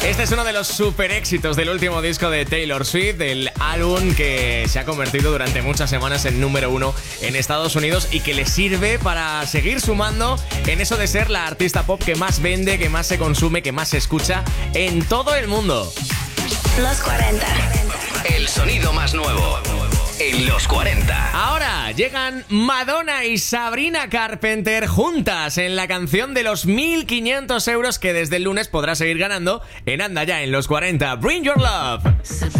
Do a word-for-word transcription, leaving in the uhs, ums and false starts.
Este es uno de los super éxitos del último disco de Taylor Swift, del álbum que se ha convertido durante muchas semanas en número uno en Estados Unidos y que le sirve para seguir sumando en eso de ser la artista pop que más vende, que más se consume, que más se escucha en todo el mundo. Los cuarenta. El sonido más nuevo en los cuarenta. Ahora llegan Madonna y Sabrina Carpenter juntas en la canción de los mil quinientos euros que desde el lunes podrás seguir ganando en Anda Ya en los cuarenta. Bring Your Love.